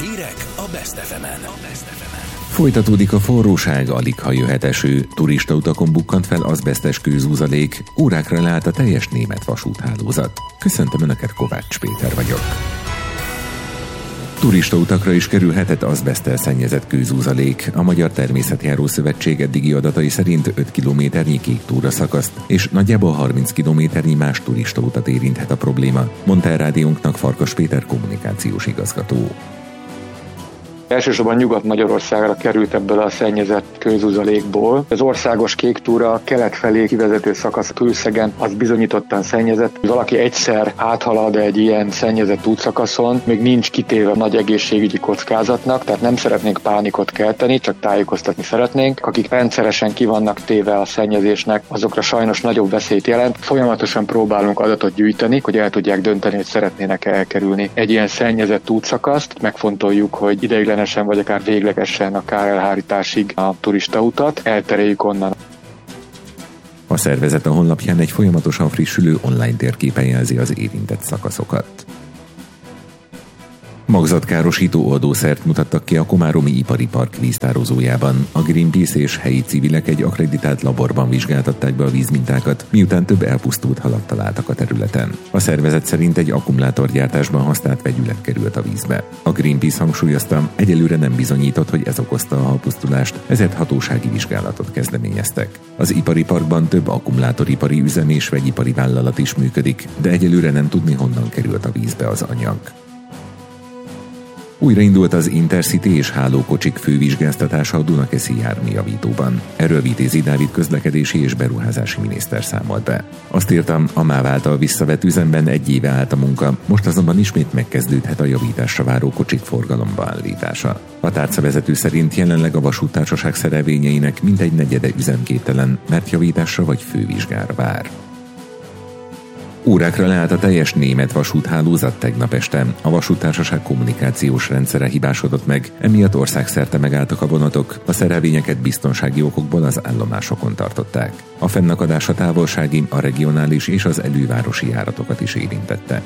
Hírek a Best FM-en. Folytatódik a forróság, aligha jöhet eső. Turistautakon bukkant fel azbesztes kőzúzalék, órákra leállt a teljes német vasúthálózat. Köszöntöm Önöket, Kovács Péter vagyok. Turistautakra is kerülhetett azbeszttel szennyezett kőzúzalék. A Magyar Természetjáró Szövetség eddigi adatai szerint 5 kilométernyi kék túraszakaszt és nagyjából 30 kilométernyi más turistautat érinthet a probléma, mondta el rádiónknak Farkas Péter kommunikációs igazgató. Elsősorban Nyugat-Magyarországra került ebből a szennyezett kőzúzalékból. Az országos kék túra kelet felé kivezető szakasz Külszegen az bizonyítottan szennyezett. Valaki egyszer áthalad egy ilyen szennyezett útszakaszon, még nincs kitéve nagy egészségügyi kockázatnak, tehát nem szeretnénk pánikot kelteni, csak tájékoztatni szeretnénk. Akik rendszeresen ki vannak téve a szennyezésnek, azokra sajnos nagyobb veszélyt jelent. Folyamatosan próbálunk adatot gyűjteni, hogy el tudják dönteni, hogy szeretnének elkerülni egy ilyen szennyezett útszakaszt. Megfontoljuk, hogy ideiglenes vagy akár véglegesen a kárelhárításig a turistautat, eltereljük onnan. A szervezet a honlapján egy folyamatosan frissülő online térképen jelzi az érintett szakaszokat. Magzatkárosító oldószert mutattak ki a Komáromi Ipari Park víztározójában. A Greenpeace és helyi civilek egy akkreditált laborban vizsgáltatták be a vízmintákat, miután több elpusztult halat találtak a területen. A szervezet szerint egy akkumulátorgyártásban használt vegyület került a vízbe. A Greenpeace hangsúlyozta, egyelőre nem bizonyított, hogy ez okozta a halpusztulást, ezért hatósági vizsgálatot kezdeményeztek. Az ipari parkban több akkumulátoripari üzem és vegyipari vállalat is működik, de egyelőre nem tudni, honnan került a vízbe az anyag. Újraindult az Intercity és hálókocsik fővizsgáztatása a Dunakeszi járműjavítóban. Erről Vitézi Dávid közlekedési és beruházási miniszter számolt be. Azt írtam, a MÁV által visszavett üzemben 1 éve állt a munka, most azonban ismét megkezdődhet a javításra váró kocsik forgalomba állítása. A tárcavezető szerint jelenleg a vasúttársaság szerelvényeinek mintegy negyede üzemképtelen, mert javításra vagy fővizsgára vár. Órákra leállt a teljes német vasúthálózat tegnap este. A vasúttársaság kommunikációs rendszere hibásodott meg, emiatt országszerte megálltak a vonatok, a szerelvényeket biztonsági okokból az állomásokon tartották. A fennakadás a távolsági, a regionális és az elővárosi járatokat is érintette.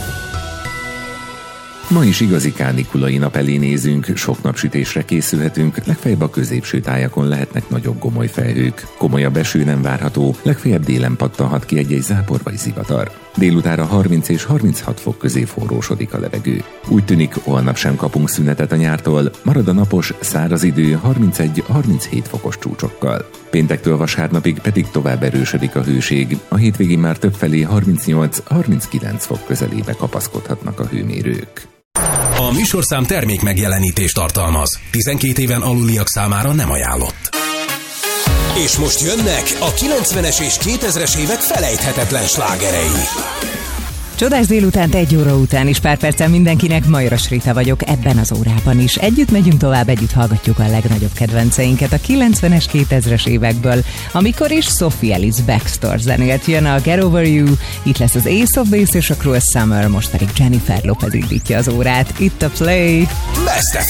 Ma is igazi kánikulai nap elé nézünk, sok napsütésre készülhetünk, legfeljebb a középső tájakon lehetnek nagyobb gomoly felhők. Komolyabb eső nem várható, legfeljebb délen pattanhat ki egy zápor vagy zivatar. Délutánra 30 és 36 fok közé forrósodik a levegő. Úgy tűnik, holnap sem kapunk szünetet a nyártól, marad a napos, száraz idő 31-37 fokos csúcsokkal. Péntektől vasárnapig pedig tovább erősödik a hőség, a hétvégén már többfelé 38-39 fok közelébe kapaszkodhatnak a hőmérők. A műsorszám termék megjelenítést tartalmaz. 12 éven aluliak számára nem ajánlott. És most jönnek a 90-es és 2000-es évek felejthetetlen slágerei. Csodás délutánt 1 óra után is pár perccel mindenkinek, Majras Rita vagyok ebben az órában is. Együtt megyünk tovább, együtt hallgatjuk a legnagyobb kedvenceinket a 90-es, 2000-es évekből, amikor is Sophie Ellis Bextor zenélt. Jön a Get Over You, itt lesz az Ace of Base és a Cruel Summer, most pedig Jennifer Lopez indítja az órát. Itt a Play. Best